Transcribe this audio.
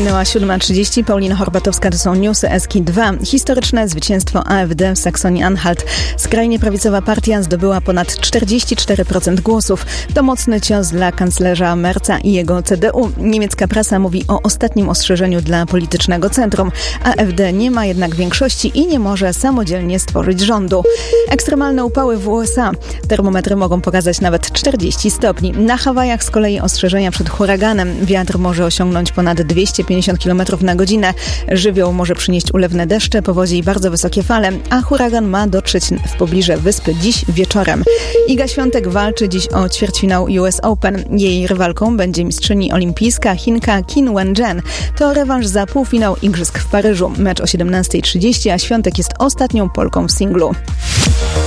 Minęła 7:30. Paulina Horbatowska, to są newsy Eski 2. Historyczne zwycięstwo AfD w Saksonii-Anhalt. Skrajnie prawicowa partia zdobyła ponad 44% głosów. To mocny cios dla kanclerza Merza i jego CDU. Niemiecka prasa mówi o ostatnim ostrzeżeniu dla politycznego centrum. AfD nie ma jednak większości i nie może samodzielnie stworzyć rządu. Ekstremalne upały w USA. Termometry mogą pokazać nawet 40 stopni. Na Hawajach z kolei ostrzeżenia przed huraganem. Wiatr może osiągnąć ponad 250 km na godzinę. Żywioł może przynieść ulewne deszcze, powodzi i bardzo wysokie fale, a huragan ma dotrzeć w pobliże wyspy dziś wieczorem. Iga Świątek walczy dziś o ćwierćfinał US Open. Jej rywalką będzie mistrzyni olimpijska Chinka Qin Wenjuan. To rewanż za półfinał Igrzysk w Paryżu. Mecz o 17:30, a Świątek jest ostatnią Polką w singlu.